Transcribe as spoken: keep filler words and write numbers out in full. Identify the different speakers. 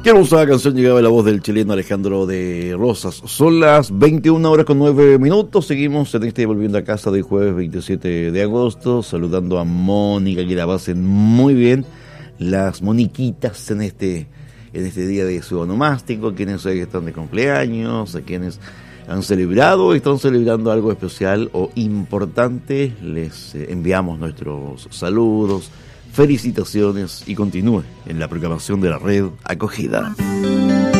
Speaker 1: Qué hermosa canción llegaba la voz del chileno Alejandro de Rosas. Son las veintiuna horas con nueve minutos. Seguimos en este Volviendo a Casa del jueves veintisiete de agosto. Saludando a Mónica, que la pasen muy bien. Las moniquitas en este, en este día de su onomástico. Quienes hoy están de cumpleaños, a quienes han celebrado y están celebrando algo especial o importante. Les enviamos nuestros saludos, felicitaciones y continúe en la programación de la red Acogida.